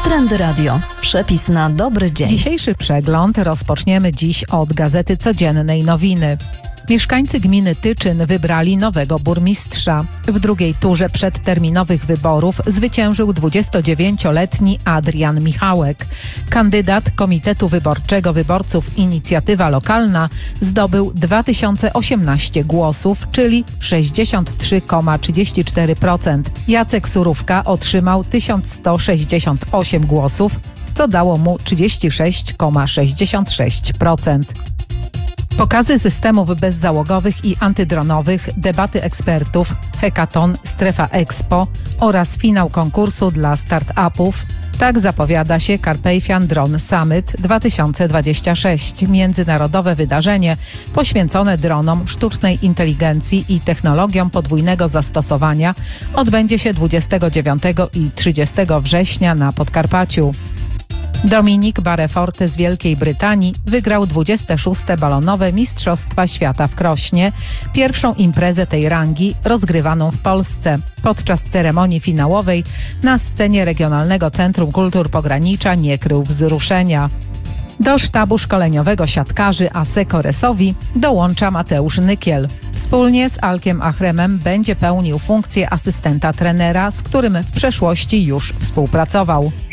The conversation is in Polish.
Trendy Radio. Przepis na dobry dzień. Dzisiejszy przegląd rozpoczniemy dziś od Gazety Codziennej Nowiny. Mieszkańcy gminy Tyczyn wybrali nowego burmistrza. W drugiej turze przedterminowych wyborów zwyciężył 29-letni Adrian Michałek. Kandydat Komitetu Wyborczego Wyborców Inicjatywa Lokalna zdobył 2018 głosów, czyli 63,34%. Jacek Surówka otrzymał 1168 głosów, co dało mu 36,66%. Pokazy systemów bezzałogowych i antydronowych, debaty ekspertów, hekaton, strefa Expo oraz finał konkursu dla start-upów. Tak zapowiada się Carpathian Drone Summit 2026, międzynarodowe wydarzenie poświęcone dronom, sztucznej inteligencji i technologiom podwójnego zastosowania. Odbędzie się 29 i 30 września na Podkarpaciu. Dominik Barreforte z Wielkiej Brytanii wygrał 26. balonowe Mistrzostwa Świata w Krośnie, pierwszą imprezę tej rangi rozgrywaną w Polsce. Podczas ceremonii finałowej na scenie Regionalnego Centrum Kultur Pogranicza nie krył wzruszenia. Do sztabu szkoleniowego siatkarzy ASECO Resowi dołącza Mateusz Nykiel. Wspólnie z Alkiem Achremem będzie pełnił funkcję asystenta trenera, z którym w przeszłości już współpracował.